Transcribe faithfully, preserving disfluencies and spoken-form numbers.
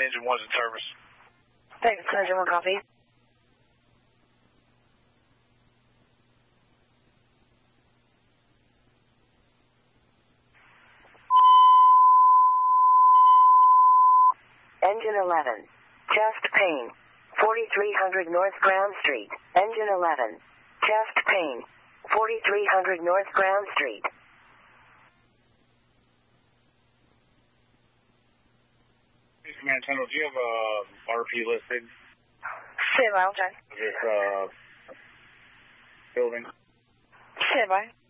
engine one's in service. Thanks, engine one copy. Engine eleven, chest pain, forty-three hundred North Ground Street. Engine eleven, chest pain, forty-three hundred North Ground Street. Hey, Command Tunnel, do you have a R P listed? Stand by, I'll check. This, uh, building? Stand by.